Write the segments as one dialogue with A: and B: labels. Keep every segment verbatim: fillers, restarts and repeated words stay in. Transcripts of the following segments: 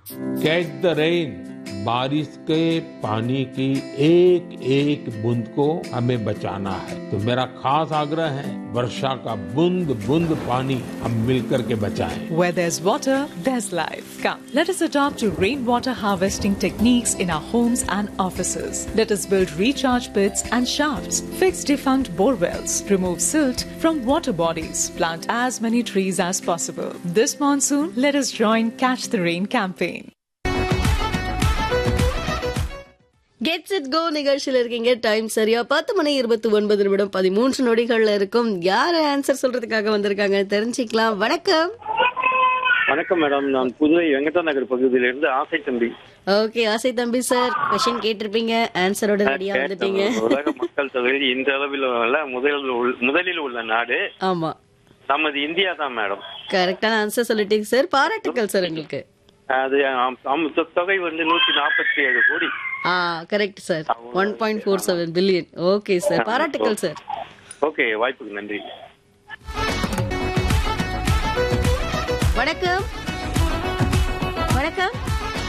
A: Catch the rain, बारिश के पानी की एक एक बूंद को हमें बचाना है। तो मेरा खास आग्रह है, वर्षा का बूंद बूंद पानी हम मिलकर के बचाएं।
B: Where there's water, there's life. Come, let us adopt to rainwater harvesting techniques in our homes and offices. Let us build recharge pits and shafts, fix defunct bore wells, remove silt from water bodies, plant as many trees as possible. This monsoon, let us join Catch the Rain campaign.
C: Gets it go நிகழ்ச்சியில இருக்கீங்க. Time சரியா பத்து மணி இருபத்தி ஒன்பது நிமிடம் பதிமூன்று நொடிகள்ல இருக்கும். யாரு ஆன்சர் சொல்றதுக்காக வந்திருக்காங்க தெரிஞ்சுக்கலாம். வணக்கம்.
D: வணக்கம் மேடம், நான் புதுவை வெங்கடா நகர் பகுதியில இருந்து ஆசை தம்பி.
C: ஓகே ஆசை தம்பி சார், கொஸ்டின் கேட்டிருப்பீங்க, ஆன்சரோட ரெடியா வந்துட்டீங்க.
D: உலக மக்கள் தொகையில் இந்த அளவில் உள்ள முதலில் உள்ள- முதலில் உள்ள நாடு
C: ஆமா,
D: நமது இந்தியா தான் மேடம்.
C: கரெக்டான ஆன்சர் சொல்லிட்டீங்க சார். பாராட்டுக்கள் சார் உங்களுக்கு.
D: அது ஆம், ஆம், தொ- தொகை வந்து நூத்தி நாற்பத்தி ஏழு கோடி.
C: ஆ correct sir. One point four seven billion. Okay sir, பாராட்டுக்கள் சார்.
D: ஓகே, வாய்ப்புக்கு நன்றி.
C: வணக்கம். வணக்கம்.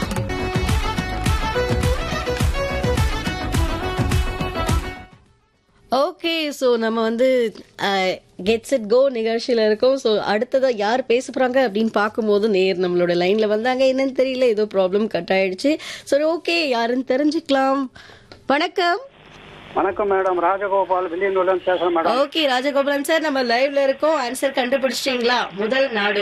C: ஓகே, ஸோ நம்ம வந்து கெட்ஸ் இட் கோ நிகழ்ச்சியில இருக்கோம். ஸோ அடுத்ததா யார் பேச போறாங்க அப்படின்னு பார்க்கும்போது நேர் நம்மளோட லைன்ல வந்தாங்க. என்னன்னு தெரியல, ஏதோ ப்ராப்ளம் கட் ஆயிடுச்சு. சரி, ஓகே, யாருன்னு தெரிஞ்சுக்கலாம். வணக்கம்.
E: வணக்கம் மேடம், ராஜகோபால் வில்லியனூர்ல பேசுறேன் மேடம்.
C: ஓகே ராஜகோபாலன் சார், நம்ம லைவ்ல இருக்கோம். ஆன்சர் கண்டுபிடிச்சிட்டீங்களா? முதல் நாடு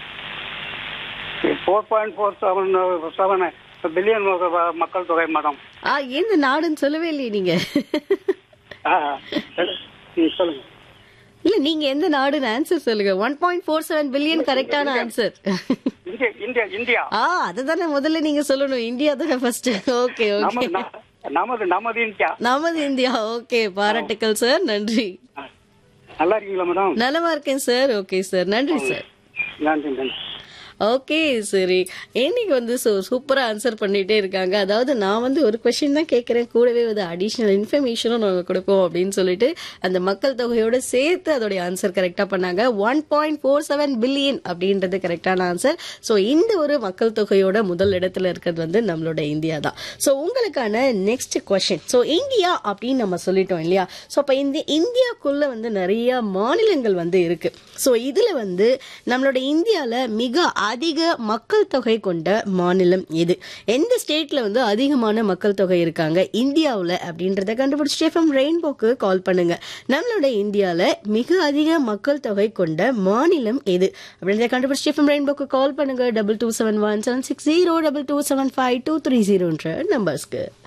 E: four point four seven seven billion மக்கள் தொகை மேடம்.
C: ஆ எந்த நாடுன்னு சொல்லவே இல்லையே நீங்க.
E: ஆ, சரி, நீங்க சொல்லுங்க.
C: இல்ல, நீங்க எந்த நாடுன்னு ஆன்சர் சொல்லுங்க. One point four seven billion கரெக்டான ஆன்சர்.
E: India India India.
C: ஆ அதுதானே முதல்ல நீங்க சொல்லணும். இந்தியா தானே ஃபர்ஸ்ட். ஓகே ஓகே,
E: நமது ந- நமது நமது இந்தியா.
C: நமது இந்தியா. ஓகே, பாராட்டுக்கள் சார், நன்றி.
E: நல்லா இருக்கீங்களா மேடம்?
C: நலமா இருக்கேன் சார். ஓகே சார், நன்றி சார்.
E: நன்றி நன்றி.
C: ஓகே சரி, இன்னைக்கு வந்து சூப்பரா ஆன்சர் பண்ணிட்டே இருக்காங்க. அதாவது நான் வந்து ஒரு கொஸ்டின் தான் கேட்கறேன், கூடவே வந்து அடிஷனல் இன்ஃபர்மேஷனும் நாங்க கொடுப்போம் அப்படின்னு சொல்லிட்டு அந்த மக்கள் தொகையோட சேர்த்து அதோடைய ஆன்சர் கரெக்டா பண்ணாங்க. One point four seven billion அப்படின்றது கரெக்டான ஆன்சர். ஸோ இந்த ஒரு மக்கள் தொகையோட முதல் இடத்துல இருக்கிறது வந்து நம்மளோட இந்தியா தான். ஸோ உங்களுக்கான நெக்ஸ்ட் கொஸ்டின். ஸோ இந்தியா அப்படின்னு நம்ம சொல்லிட்டோம் இல்லையா? ஸோ அப்ப இந்த இந்தியாக்குள்ள வந்து நிறைய மாநிலங்கள் வந்து இருக்கு. ஸோ இதுல வந்து நம்மளோட இந்தியால மிக அதிக மக்கள் தொகை கொண்ட மாநிலம் எது? எந்த ஸ்டேட்ல வந்து அதிகமான மக்கள் தொகை இருக்காங்க இந்தியாவுல அப்படின்றத கண்டுபிடிச்சு எஃப்எம் ரெயின்போக்கு கால் பண்ணுங்க. நம்மளோட இந்தியால மிக அதிக மக்கள் தொகை கொண்ட மாநிலம் எது அப்படின்றத கண்டுபிடிச்சு எஃப்எம் ரெயின்போக்கு கால் பண்ணுங்க. Double two seven one seven six zero double two seven five two three ஜீரோன்ற நம்பர்ஸ்க்கு.